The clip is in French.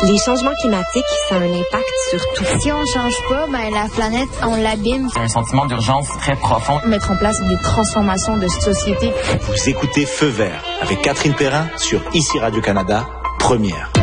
Les changements climatiques, ça a un impact sur tout. Si on ne change pas, la planète, on l'abîme. C'est un sentiment d'urgence très profond. Mettre en place des transformations de société. Vous écoutez Feu vert avec Catherine Perrin sur ICI Radio-Canada, première.